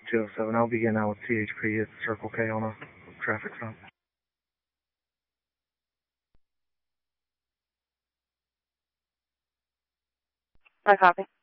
207. I'll begin now with CHP at Circle K on a traffic stop. I copy.